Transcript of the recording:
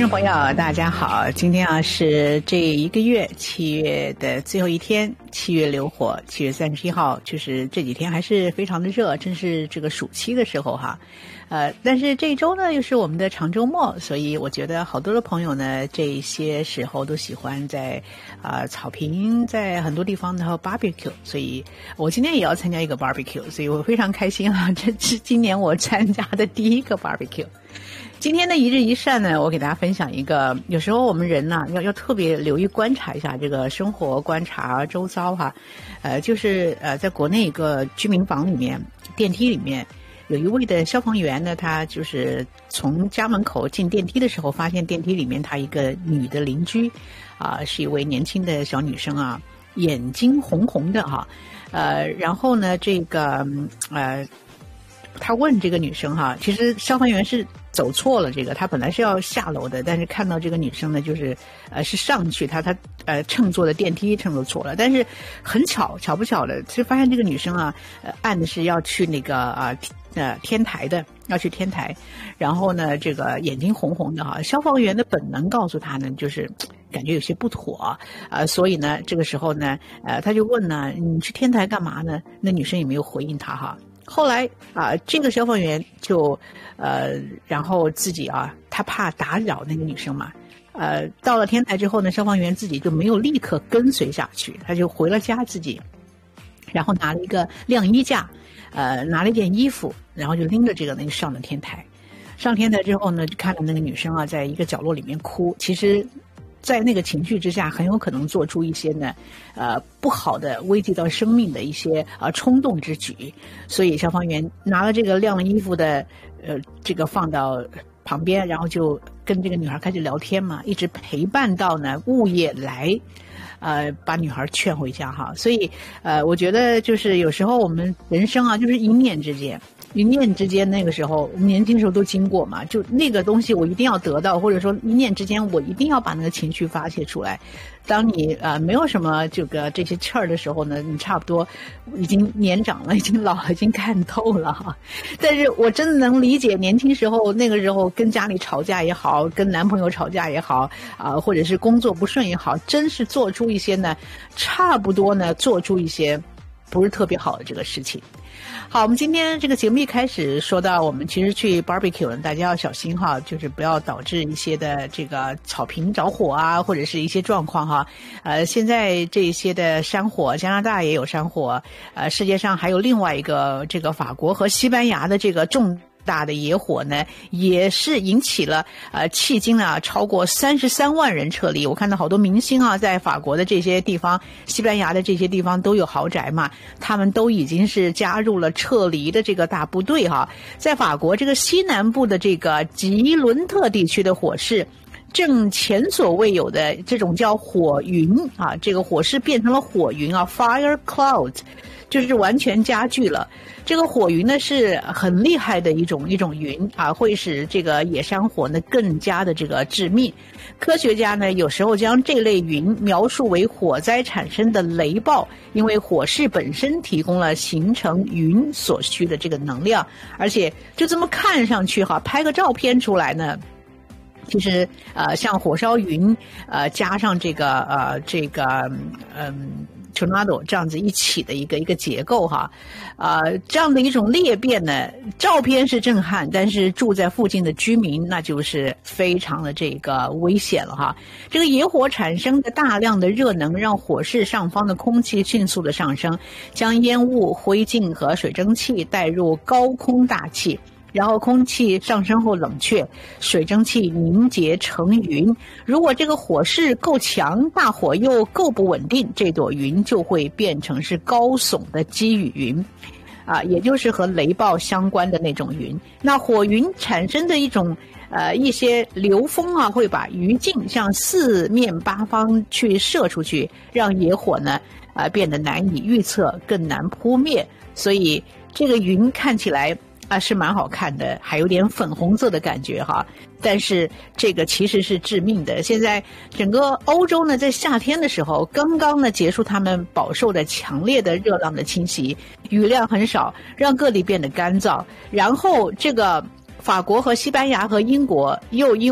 众朋友大家好，今天是这一个月7月的最后一天，7月流火，7月31号，就是这几天还是非常的热，正是这个暑期的时候哈。但是这一周呢又是我们的长周末，所以我觉得好多的朋友呢这些时候都喜欢在草坪，在很多地方呢 barbecue， 所以我今天也要参加一个 barbecue， 所以我非常开心啊，这是今年我参加的第一个 barbecue。今天的一日一善呢，我给大家分享一个，有时候我们人呢要特别留意观察一下这个生活，观察周遭哈。就是在国内一个居民房里面，电梯里面有一位的消防员呢，他就是从家门口进电梯的时候，发现电梯里面他一个女的邻居是一位年轻的小女生啊，眼睛红红的哈。然后呢这个他问这个女生哈，其实消防员是走错了，这个他本来是要下楼的，但是看到这个女生呢，就是是上去，他乘坐的电梯乘坐错了，但是很巧不巧的，就发现这个女生啊，按的是要去那个天台的，要去天台，然后呢这个眼睛红红的哈，消防员的本能告诉他呢，就是感觉有些不妥所以呢这个时候呢他就问呢，你去天台干嘛呢？那女生也没有回应他哈。后来这个消防员就然后自己他怕打扰那个女生嘛，到了天台之后呢，消防员自己就没有立刻跟随下去，他就回了家自己，然后拿了一个晾衣架，拿了一件衣服，然后就拎着这个上了天台。上天台之后呢，就看到那个女生在一个角落里面哭，其实在那个情绪之下，很有可能做出一些呢，不好的危及到生命的一些冲动之举。所以消防员拿了这个晾了衣服的，这个放到旁边，然后就跟这个女孩开始聊天嘛，一直陪伴到呢物业来，把女孩劝回家哈。所以我觉得就是有时候我们人生就是一念之间。一念之间，那个时候我们年轻时候都经过嘛，就那个东西我一定要得到，或者说一念之间我一定要把那个情绪发泄出来。当你没有什么这些气儿的时候呢，你差不多已经年长了，已经老了，已经看透了哈。但是我真的能理解年轻时候那个时候跟家里吵架也好，跟男朋友吵架也好或者是工作不顺也好，真是做出一些呢，差不多呢做出一些不是特别好的这个事情。好，我们今天这个节目一开始说到，我们其实去 barbecue 呢，大家要小心哈，就是不要导致一些的这个草坪着火或者是一些状况哈。现在这些的山火，加拿大也有山火，世界上还有另外一个这个法国和西班牙的这个重大的野火呢，也是引起了迄今超过33万人撤离。我看到好多明星在法国的这些地方，西班牙的这些地方都有豪宅嘛，他们都已经是加入了撤离的这个大部队哈。在法国这个西南部的这个吉伦特地区的火势，正前所未有的这种叫火云这个火势变成了火云fire cloud， 就是完全加剧了。这个火云呢是很厉害的一种云会使这个野山火呢更加的这个致命。科学家呢有时候将这类云描述为火灾产生的雷暴，因为火势本身提供了形成云所需的这个能量，而且就这么看上去拍个照片出来呢，其实像火烧云加上这个tornado 这样子一起的一个结构这样的一种裂变呢，照片是震撼，但是住在附近的居民那就是非常的这个危险了这个野火产生的大量的热能，让火势上方的空气迅速的上升，将烟雾、灰烬和水蒸气带入高空大气。然后空气上升后冷却，水蒸气凝结成云。如果这个火势够强，大火又够不稳定，这朵云就会变成是高耸的积雨云也就是和雷暴相关的那种云。那火云产生的一些流风会把余烬向四面八方去射出去，让野火呢变得难以预测，更难扑灭。所以这个云看起来是蛮好看的，还有点粉红色的感觉但是这个其实是致命的。现在整个欧洲呢，在夏天的时候刚刚呢结束他们饱受的强烈的热浪的侵袭，雨量很少，让各地变得干燥。然后这个法国和西班牙和英国又因